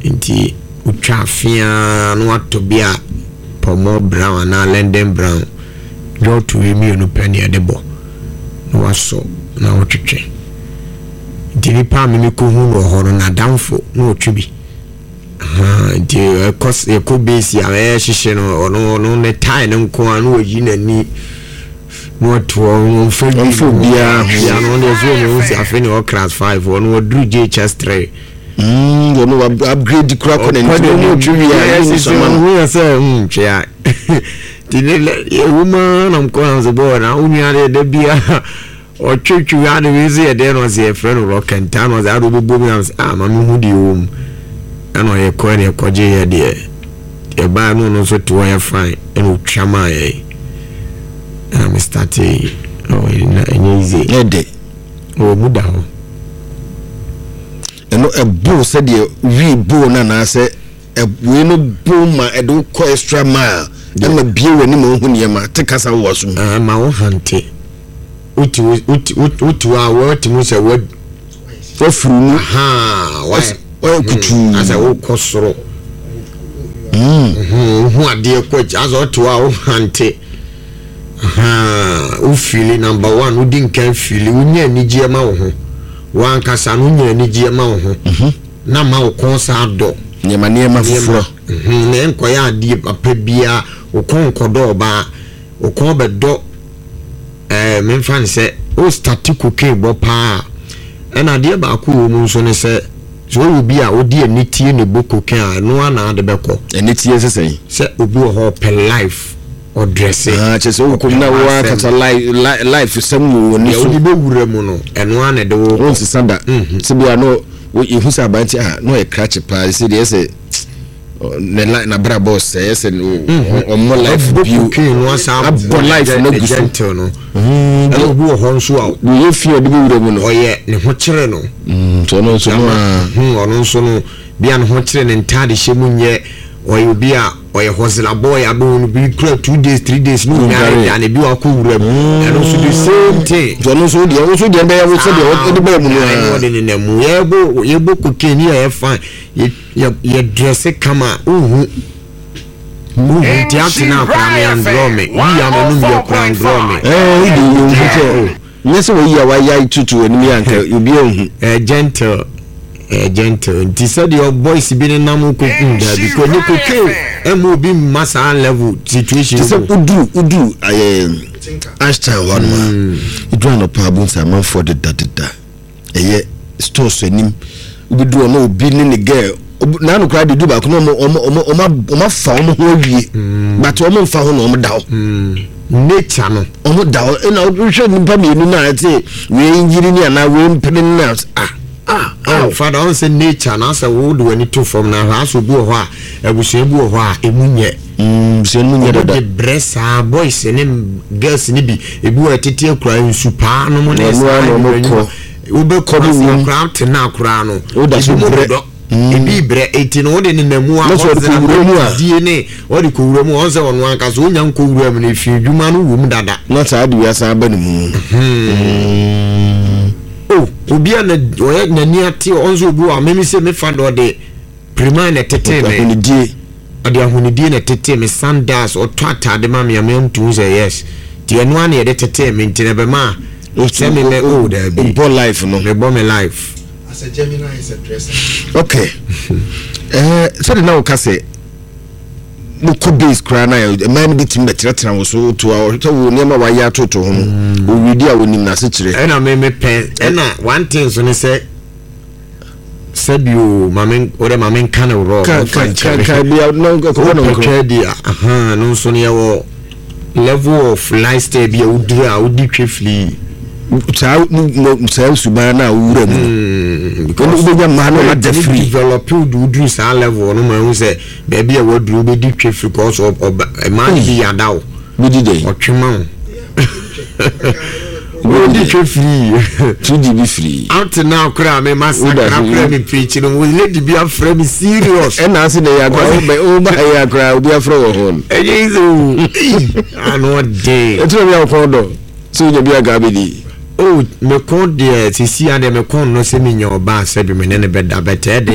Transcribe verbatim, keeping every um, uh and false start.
nti utwa afia no atobia Pomo Brown na London Brown go to emi no penny adebo no waso na otwetwe nti pa me ko hu no ho na damfo na otwibi ah nti cause e ko base ya e hihye no no no ne tie ne nko anu oyi nani no to on fo bia ya no ne zo no si afeni o class five no odru J H S three mm you know upgrade crack on and no trivia yes someone who say mm chia tinele e woman am ko anzo bo na unyare de bia o chuchu ya de wizi e de no se friend rock and town was ado bobo mi ah ma me hu di wom ana ye ko ne ko je ye de e ba no no so to ya fine e no twama ye am starting oh na easy e de o muda ho eno e bo se de wi bo na na se e we no bo ma e do ko extra mile e ma bie we ni mo hu ne ma te kasa wo so ah ma wo hante uti uti uti wa wo ti mu se wo wo furu ha wa wa kutu asa wo kosoro mm hu ade ko aso to wa wo hante ha u fili number one u din kan fili u nya ni je ma wo ho wan kasa no nya ni je ma wo ho na ma wo kon sa do ne ma ne ma fufuro mhm ne enko ya ade papa bia wo kon kodo ba wo kon be do eh men fan se o statico ke bo pa ena de ba ko wo mu so ne se so wo bi a odi anitie ne boko kan no ana de beko anitie se sei se obi wo ho per life or dress ah che so ko na wa kata life life sam wo ni so odi be wura mu no eno ana de wo won si sanda se bia no wo ihu sa banti ah no e crash pa se de se ne la na bra boss say say o mo life view no sa abo life no gentle no mm e wo ho nso a wo fie de wura mu no oye ne ho kire no mm so no so no hm ono nso no bia ne ho kire ne ntade hye mu nye oye bia oye hosela boy abo no bi kura two days three days no nyare ya ne bi wa ko wura mu and also the same thing so no so de wo so de be ya wo so de de be mu no de ne mu ye bo ye bo ko keni ya fine ye ye dress kama uhu uhu ti atina kwa me androme wi ya me no me kwa androme eh di yo mfo yes wo ya wa ya tutu enimi anka obi ohu eh gentle eh gentle nti said your boys bi ne nam ko kunda bi ko ni ko ke em obi massa level situation so udu udu aye ashta one idu no pa bun sa man for the dada eye store so nim obi du no obi ne ne girl na no kra de du ba ko no o o o ma fa o mo ho wie but o mo fa ho no o mo dawo nature no o mo dawo e na o hwe ni pa me ni na ate we yiri ni ana we mpene na ah ah ah father on say nature na say wo do any to from na ha so bu ho a ebusu bu ho a emunye mm se emunye da the breast ah boys ne girls ni bi ebu atete akura nsu pa no mo na sa wo be ko no craft na akura no o da so bre ebi bre eighteen no de ne namu a die ne o de ko wura mu on se wonu anka so nya nko wura mu ne fi dwuma no wo mu dada na sa de wiasa aba ne mu oh obi ana oye nani ate onzo obi wa memi se me fa do de prima na tete me ahunidie ade ahunidie na tete me sandals o to atade ma me am to say yes ti eno ana de tete me ntine be ma o se me me o da bi bo life no me bo me life as a Gemini is a dresser okay eh so the now ka say no could be cry na e man bit me tretra wo so to to wo ne ma wa ya toto ho o widi a wonim na se kire e na me me pen e na one thing so ne say sabio mamen ore mamen kana ro ka ka ka bia no ko no ko dia aha no so ne wo level of lifestyle bia udura udi twefli sa no sa suba na wura mu because we be ma no na de free develop uduru sa level no ma hu say baby e waduru be di twefli cause of e man bi yada o we did dey otwema we di twefli two D B free out now kra me masakra kra me preach no we lady be afraid me serious and as in ya go be o ba ya kra obi afro wo hon e Jesus ano day e tro bi akodo so je bi aga bi oh me kon de sisi ade me kon no se me nya oba se bi me ne ne beda beta